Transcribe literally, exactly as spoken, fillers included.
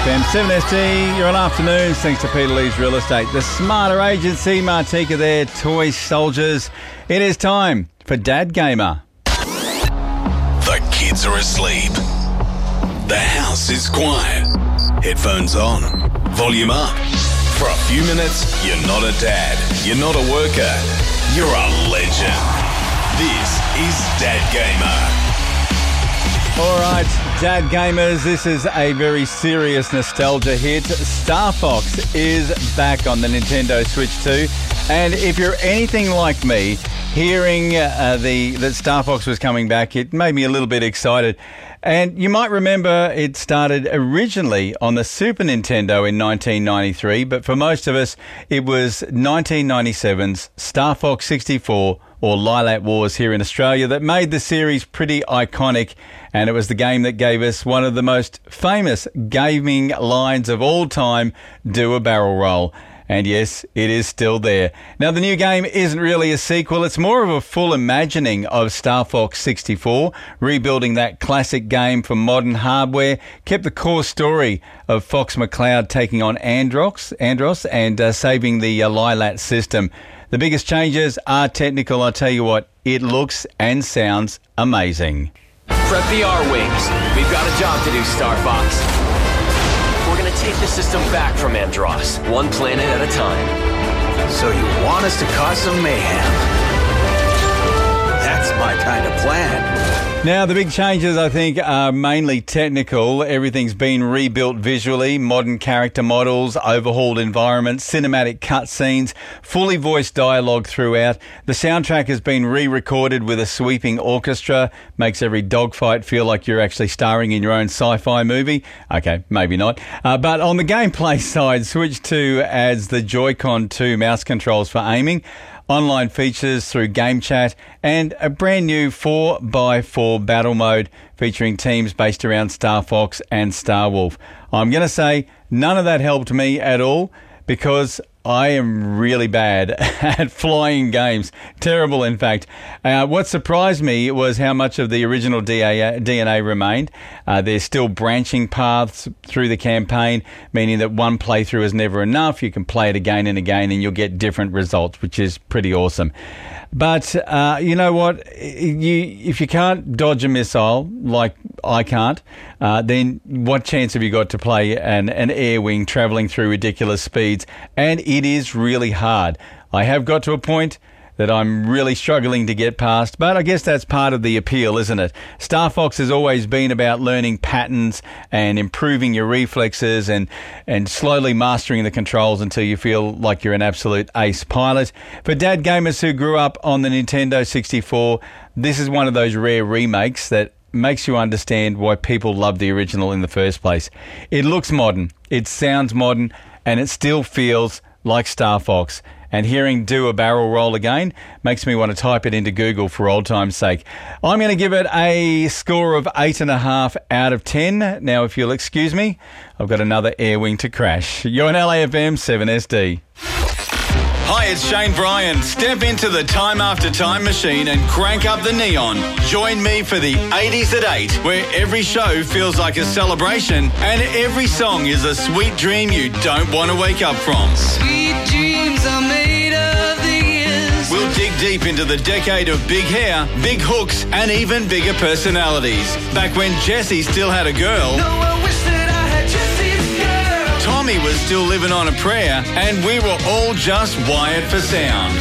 F M seven S D, you're on afternoons thanks to Peter Lee's Real Estate. The Smarter Agency, Martika there, toy soldiers. It is time for Dad Gamer. The kids are asleep. The house is quiet. Headphones on. Volume up. For a few minutes, you're not a dad. You're not a worker. You're a legend. This is Dad Gamer. All right, Dad Gamers, this is a very serious nostalgia hit. Star Fox is back on the Nintendo Switch two. And if you're anything like me, hearing uh, the that Star Fox was coming back, it made me a little bit excited. And you might remember it started originally on the Super Nintendo in nineteen ninety-three, but for most of us, it was nineteen ninety-seven's Star Fox sixty-four, or Lylat Wars here in Australia, that made the series pretty iconic. And it was the game that gave us one of the most famous gaming lines of all time, do a barrel roll. And yes, it is still there. Now, the new game isn't really a sequel. It's more of a full imagining of Star Fox sixty-four, rebuilding that classic game for modern hardware, kept the core story of Fox McCloud taking on Andros, Andros and uh, saving the uh, Lylat system. The biggest changes are technical. I'll tell you what, it looks and sounds amazing. Prep the R-Wings. We've got a job to do, Star Fox. We're going to take the system back from Andros, one planet at a time. So you want us to cause some mayhem? That's my kind of plan. Now, the big changes, I think, are mainly technical. Everything's been rebuilt visually, modern character models, overhauled environments, cinematic cutscenes, fully voiced dialogue throughout. The soundtrack has been re-recorded with a sweeping orchestra, makes every dogfight feel like you're actually starring in your own sci-fi movie. Okay, maybe not. Uh, but on the gameplay side, Switch two adds the Joy-Con two mouse controls for aiming, online features through game chat, and a brand new four by four battle mode featuring teams based around Star Fox and Star Wolf. I'm going to say none of that helped me at all because I am really bad at flying games. Terrible, in fact. Uh, what surprised me was how much of the original D N A remained. Uh, there's still branching paths through the campaign, meaning that one playthrough is never enough. You can play it again and again and you'll get different results, which is pretty awesome. But uh, you know what? You, if you can't dodge a missile like I can't, uh, then what chance have you got to play an, an air wing travelling through ridiculous speeds? And it is really hard. I have got to a point that I'm really struggling to get past, but I guess that's part of the appeal, isn't it? Star Fox has always been about learning patterns and improving your reflexes and, and slowly mastering the controls until you feel like you're an absolute ace pilot. For dad gamers who grew up on the Nintendo sixty-four, this is one of those rare remakes that makes you understand why people love the original in the first place. It looks modern, it sounds modern, and it still feels like Star Fox. And hearing do a barrel roll again makes me want to type it into Google for old time's sake. I'm going to give it a score of eight and a half out of ten. Now, if you'll excuse me, I've got another air wing to crash. You're on L A F M seven S D. Hi, it's Shane Bryan. Step into the Time After Time machine and crank up the neon. Join me for the eighties at eight, where every show feels like a celebration and every song is a sweet dream you don't want to wake up from. Sweet dreams are made of the years. We'll dig deep into the decade of big hair, big hooks, and even bigger personalities. Back when Jessie still had a girl. No, I wish that I had Jessie's girl. Tommy was still living on a prayer, and we were all just wired for sound.